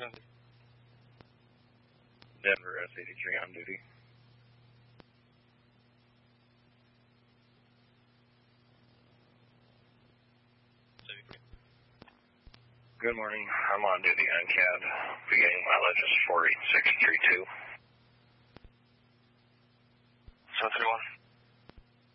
Denver S83 on duty. Good morning. I'm on duty on CAD. Beginning mileage is 48632. 731.